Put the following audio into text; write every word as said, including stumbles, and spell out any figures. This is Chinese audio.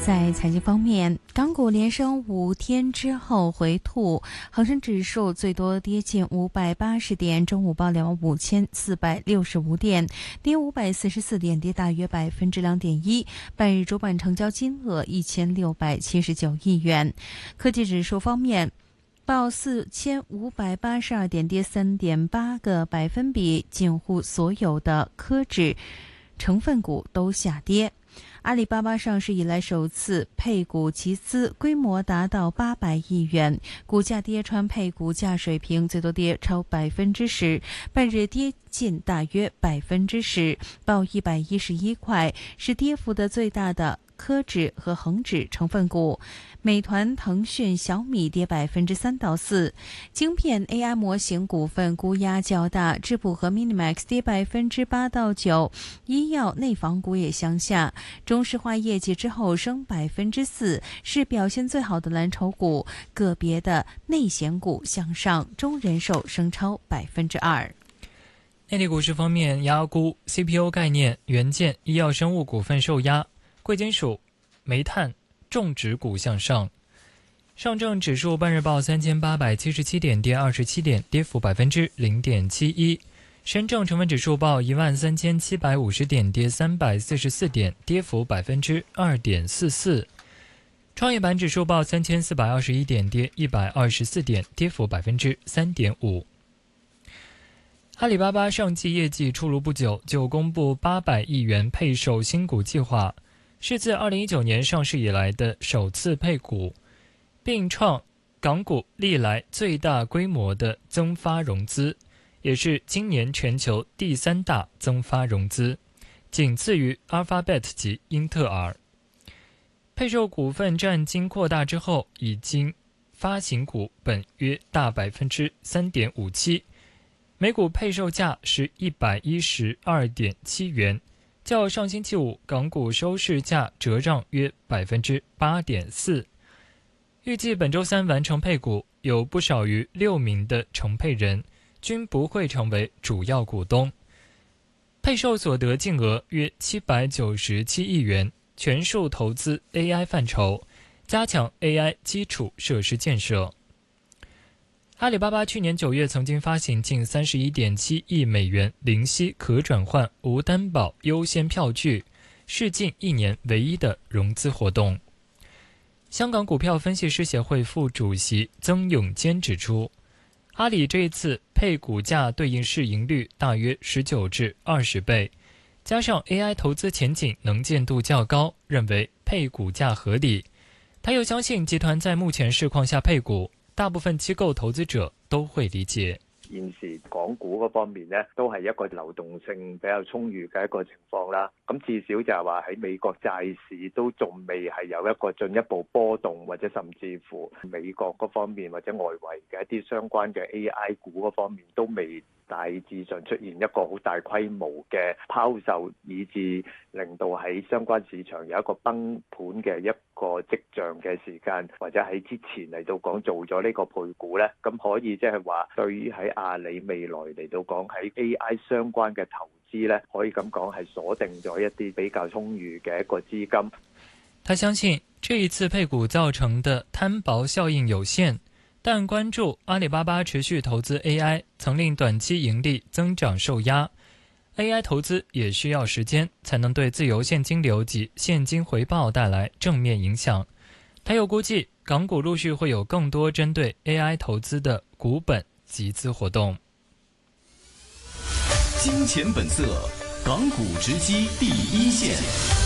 在财经方面，港股连升五天之后回吐，恒生指数最多跌近五百八十点，中午报两万五千四百六十五点，跌五百四十四点，跌大约百分之两点一。半日主板成交金额一千六百七十九亿元。科技指数方面，报四千五百八十二点，跌三点八个百分比，近乎所有的科指成分股都下跌。阿里巴巴上市以来首次配股集资，规模达到八百亿元，股价跌穿配股价水平，最多跌超百分之十，半日跌近大约百分之十，报一百一十一块，是跌幅的最大的科指和恒指成分股。美团、腾讯、小米跌百分之三到四，晶片 A I 模型股份估压较大，智谱和 Minimax 跌百分之八到九，医药内房股也向下。中石化业绩之后升百分之四，是表现最好的蓝筹股，个别的内险股向上，中人寿升超百分之二。 内地股市方面，压估 C P O 概念、元件、医药生物股份受压，贵金属、煤炭、重质股向上。上证指数半日报三千八百七十七点，跌二十七点，跌幅百分之零点七一。深证成分指数报一万三千七百五十点，跌三百四十四点，跌幅百分之二点四四。创业板指数报三千四百二十一点，跌一百二十四点，跌幅百分之三点五。阿里巴巴上季业绩出炉不久，就公布八百亿元配售新股计划，是自二零一九年上市以来的首次配股，并创港股历来最大规模的增发融资，也是今年全球第三大增发融资，仅次于 Alphabet 及英特尔。配售股份占经扩大之后，已经发行股本约大百分之三点五七，每股配售价是一百一十二点七元，较上星期五港股收市价折让约百分之八点四。预计本周三完成配股，有不少于六名的承配人均不会成为主要股东。配售所得净额约七百九十七亿元，全数投资 A I 范畴，加强 A I 基础设施建设。阿里巴巴去年九月曾经发行近 三十一点七亿美元零息可转换无担保优先票据，是近一年唯一的融资活动。香港股票分析师协会副主席曾永坚指出，阿里这一次配股价对应市盈率大约十九至二十倍，加上 A I 投资前景能见度较高，认为配股价合理。他又相信集团在目前市况下配股，大部分机构投资者都会理解。 現時港股嗰方面呢，都係一個流動性比較充裕嘅一個情況啦。咁至少就係話喺美國債市都仲未係有一個進一步波動，或者甚至乎美國嗰方面或者外圍嘅一啲相關嘅 A I 股嗰方面都未大致上出現一個好大規模嘅拋售，以致令到喺相關市場有一個崩盤嘅一個跡象嘅時間，或者喺之前嚟到講做咗呢個配股呢，咁可以即係話對於喺阿里未來嚟到講喺 A I 相關嘅投資呢，可以咁講係鎖定咗一啲比較充裕嘅一個資金。 他相信這一次配股造成的攤薄效應有限，但關注阿里巴巴持續投資 A I 曾令短期盈利增長受壓， A I 投資也需要時間才能對自由現金流及現金回報帶來正面影響。他又估計港股陸續會有更多針對 A I 投資的股本集資活動。 金錢本色，港股直擊第一線。